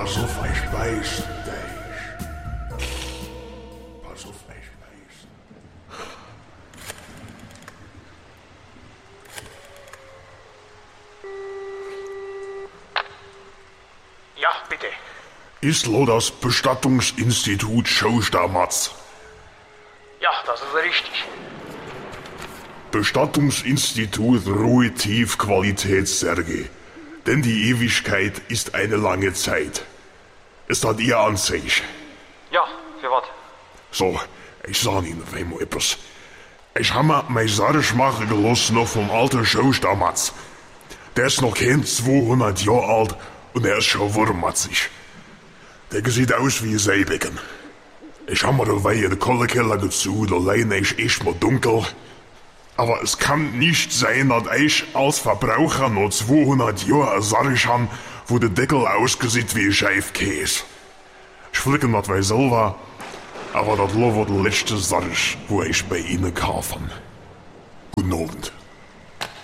Pass auf, ich beiß dich. Pass auf, ich beiß. Ja, bitte. Ist lo das Bestattungsinstitut Schostermatz? Ja, das ist richtig. Bestattungsinstitut Ruhe Tief Qualitätssärge. Denn die Ewigkeit ist eine lange Zeit. Es hat ihr an sich. Ja, für was? So, ich sag Ihnen einmal etwas. Ich hab mir mein Sarg machen gelassen noch vom alten Schostermatz. Der ist noch kein 200 Jahre alt und er ist schon wurmatzig. Der sieht aus wie ein Seebecken. Ich hab mir dabei in den Kohlekeller gezogen, allein ist echt mal dunkel. Aber es kann nicht sein, dass ich als Verbraucher noch 200 Jahre ein Sarg habe, wo der Deckel ausgesieht wie ein Scheifkäse. Ich flicke das bei selber, aber das war der letzte Sarg, wo ich bei Ihnen kaufen. Guten Abend.